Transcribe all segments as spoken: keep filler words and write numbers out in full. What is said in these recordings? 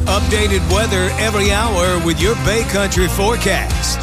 Updated weather every hour with your Bay Country forecast.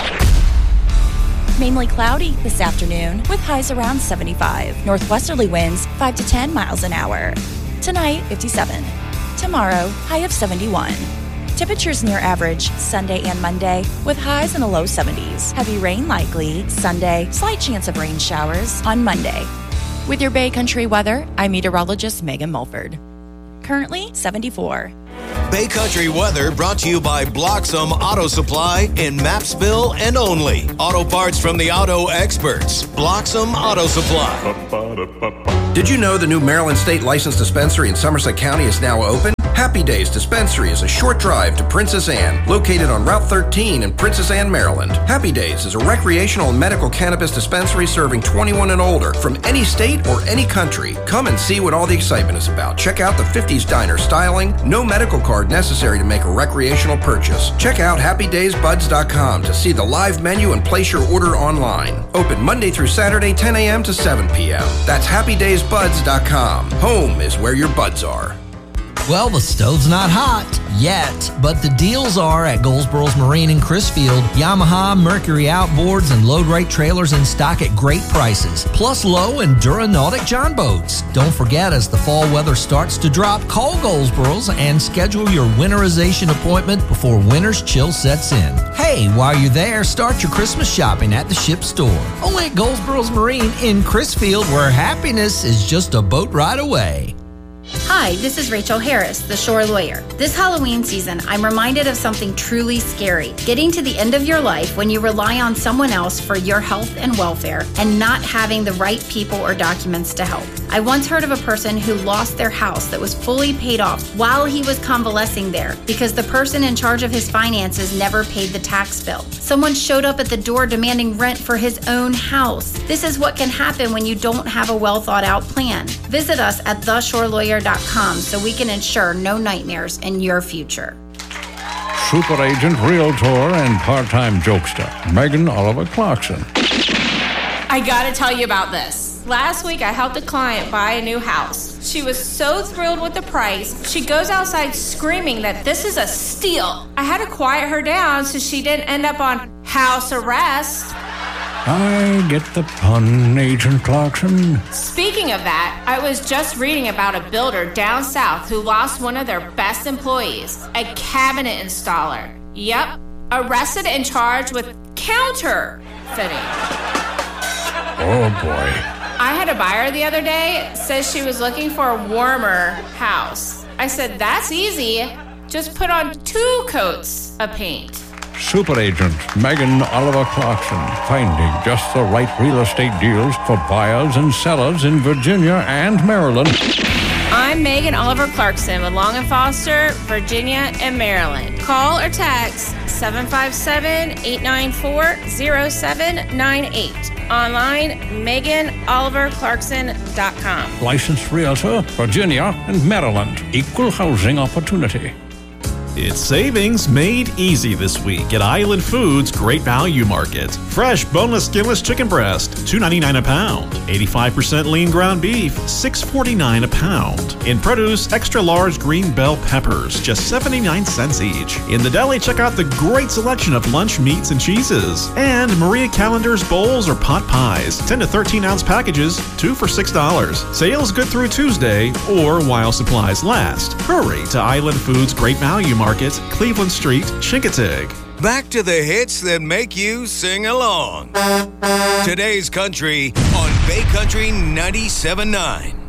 Mainly cloudy this afternoon with highs around seventy-five. Northwesterly winds five to ten miles an hour. Tonight, fifty-seven. Tomorrow, high of seventy-one. Temperatures near average Sunday and Monday with highs in the low seventies. Heavy rain likely Sunday. Slight chance of rain showers on Monday. With your Bay Country weather, I'm meteorologist Megan Mulford. Currently, seventy-four. Bay Country weather brought to you by Bloxham Auto Supply in Mapsville and Only. Auto parts from the auto experts. Bloxham Auto Supply. Did you know the new Maryland State Licensed Dispensary in Somerset County is now open? Happy Days Dispensary is a short drive to Princess Anne, located on Route thirteen in Princess Anne, Maryland. Happy Days is a recreational and medical cannabis dispensary serving twenty-one and older from any state or any country. Come and see what all the excitement is about. Check out the fifties diner styling. No medical card necessary to make a recreational purchase. Check out happy days buds dot com to see the live menu and place your order online. Open Monday through Saturday, ten a.m. to seven p.m. That's happy days buds dot com. Home is where your buds are. Well, the stove's not hot yet, but the deals are at Goldsboro's Marine in Crisfield. Yamaha, Mercury outboards, and load rate trailers in stock at great prices, plus low and Duranautic John boats. Don't forget, as the fall weather starts to drop, call Goldsboro's and schedule your winterization appointment before winter's chill sets in. Hey, while you're there, start your Christmas shopping at the Ship Store. Only at Goldsboro's Marine in Crisfield, where happiness is just a boat ride away. Hi, this is Rachel Harris, the Shore Lawyer. This Halloween season, I'm reminded of something truly scary. Getting to the end of your life when you rely on someone else for your health and welfare and not having the right people or documents to help. I once heard of a person who lost their house that was fully paid off while he was convalescing there because the person in charge of his finances never paid the tax bill. Someone showed up at the door demanding rent for his own house. This is what can happen when you don't have a well thought out plan. Visit us at the shore lawyer dot com so we can ensure no nightmares in your future. Super agent, realtor, and part-time jokester, Megan Oliver Clarkson. I gotta tell you about this. Last week I helped a client buy a new house. She was so thrilled with the price, she goes outside screaming that this is a steal. I had to quiet her down so she didn't end up on house arrest. I get the pun, Agent Clarkson. Speaking of that, I was just reading about a builder down south who lost one of their best employees, a cabinet installer. Yep, arrested and charged with counterfeiting. Oh, boy. I had a buyer the other day, says she was looking for a warmer house. I said, that's easy. Just put on two coats of paint. Super agent Megan Oliver Clarkson, finding just the right real estate deals for buyers and sellers in Virginia and Maryland. I'm Megan Oliver Clarkson with Long and Foster, Virginia and Maryland. Call or text seven five seven, eight nine four, zero seven nine eight. Online, megan oliver clarkson dot com. Licensed realtor, Virginia and Maryland. Equal housing opportunity. It's savings made easy this week at Island Foods Great Value Market. Fresh, boneless, skinless chicken breast, two ninety-nine a pound. eighty-five percent lean ground beef, six forty-nine a pound. In produce, extra large green bell peppers, just seventy-nine cents each. In the deli, check out the great selection of lunch meats and cheeses. And Maria Callender's bowls or pot pies, ten to thirteen ounce packages, two for six dollars. Sales good through Tuesday or while supplies last. Hurry to Island Foods Great Value Market, Cleveland Street, Chincoteague. Back to the hits that make you sing along. Today's Country on Bay Country ninety-seven point nine.